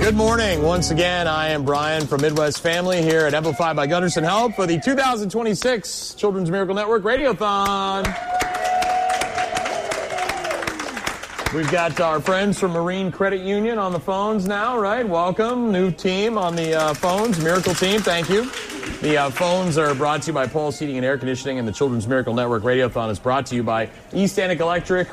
Good morning. Once again, I am Brian from Midwest Family here at Amplified by Gunderson Health for the 2026 Children's Miracle Network Radiothon. We've got our friends from Marine Credit Union on the phones now, right? Welcome. New team on the phones. Miracle team, thank you. The phones are brought to you by Pulse Heating and Air Conditioning, and the Children's Miracle Network Radiothon is brought to you by East Antic Electric,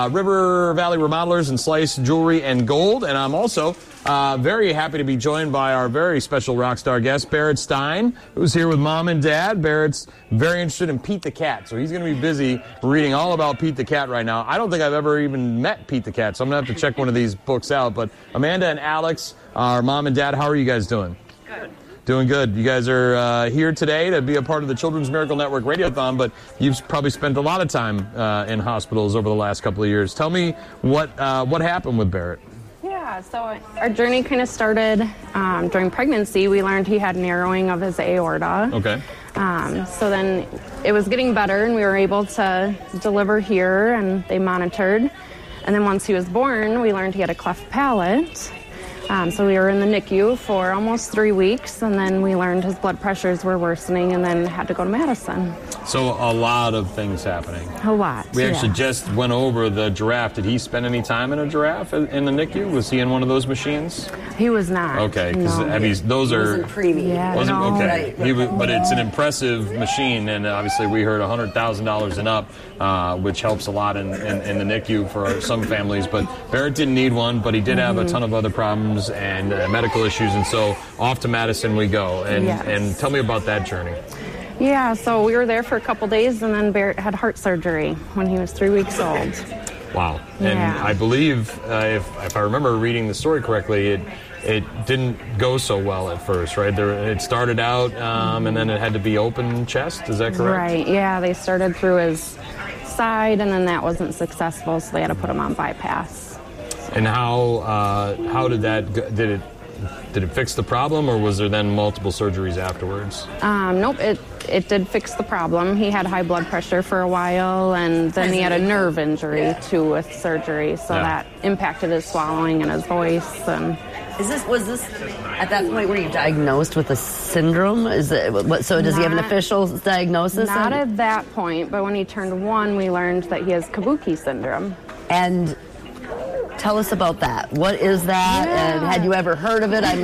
River Valley Remodelers, and Slice Jewelry and Gold. And I'm also very happy to be joined by our very special rock star guest, Barrett Stein, who's here with Mom and Dad. Barrett's very interested in Pete the Cat, so he's going to be busy reading all about Pete the Cat right now. I don't think I've ever even met Pete the Cat, so I'm going to have to check one of these books out. But Amanda and Alex, our Mom and Dad, how are you guys doing? Good. Doing good. You guys are here today to be a part of the Children's Miracle Network Radiothon, but you've probably spent a lot of time in hospitals over the last couple of years. Tell me what happened with Barrett. Yeah, so our journey kind of started during pregnancy. We learned he had narrowing of his aorta. Okay. So then it was getting better, and we were able to deliver here, and they monitored. And then once he was born, we learned he had a cleft palate. So we were in the NICU for almost 3 weeks, and then we learned his blood pressures were worsening, and then had to go to Madison. So a lot of things happening. A lot. We actually just went over the giraffe. Did he spend any time in a giraffe in the NICU? Was he in one of those machines? He was not. Okay, because those are preemie. Yeah, wasn't no. okay. But it's an impressive machine, and obviously we heard $100,000 and up, which helps a lot in the NICU for some families. But Barrett didn't need one, but he did have a ton of other problems and medical issues, and so off to Madison we go. And tell me about that journey. Yeah, so we were there for a couple days, and then Barrett had heart surgery when he was 3 weeks old. Wow. And Yeah. I believe, if I remember reading the story correctly, it didn't go so well at first, right? It started out, and then it had to be open chest. Is that correct? Right, yeah, they started through his side, and then that wasn't successful, so they had to put him on bypass. And how did that go? Did it fix the problem, or was there then multiple surgeries afterwards? Nope, it did fix the problem. He had high blood pressure for a while, and then he had a nerve injury too with surgery, so that impacted his swallowing and his voice. And Was this at that point were you diagnosed with a syndrome? So does he have an official diagnosis? Not at that point, but when he turned 1, we learned that he has Kabuki syndrome. And tell us about that. What is that? Yeah. And had you ever heard of it? I'm